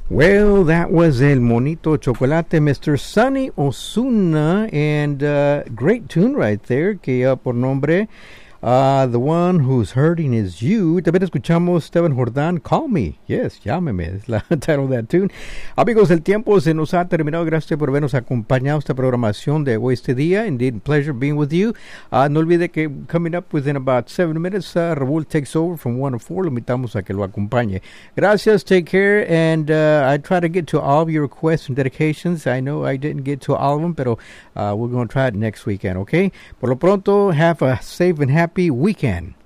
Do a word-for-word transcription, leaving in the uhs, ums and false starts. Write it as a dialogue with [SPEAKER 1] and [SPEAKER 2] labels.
[SPEAKER 1] Well, that was El Monito Chocolate, Mister Sonny Osuna, and uh, great tune right there, que ya por nombre, uh, The One Who's Hurting Is You. También escuchamos Esteban Jordán, Call Me. Yes, llámeme, es la title of that tune. Amigos, el tiempo se nos ha terminado. Gracias por habernos acompañado esta programación de hoy, este día. Indeed, pleasure being with you. Uh, no olvide que coming up within about seven minutes, uh, Raúl takes over from one to four. Lo invitamos a que lo acompañe. Gracias, take care, and uh, I try to get to all of your requests and dedications. I know I didn't get to all of them, pero uh, we're going to try it next weekend, okay? Por lo pronto, have a safe and happy weekend.